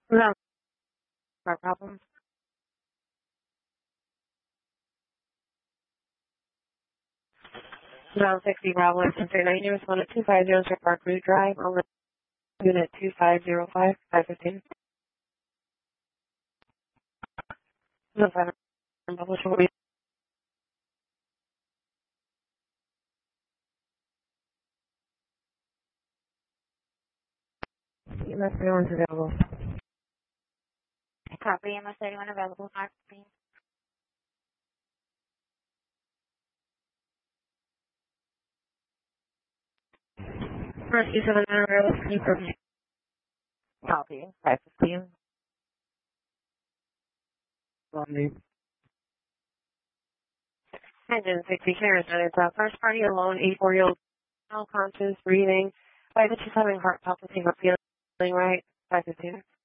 No, no problem. Ground 60 Bravo, Center 90, respond at 250 Park Route Drive, on the unit 2505, 515. No, 5, publish what we. Unless anyone's available. Copy, unless anyone available. Copy. First, you 7 hours, confirm. Copy, 515. Romney. Engine 60 shares, and it's a first party alone, 84-year-old, no conscious, breathing, why that she's having heart palpitating, feeling right, 515.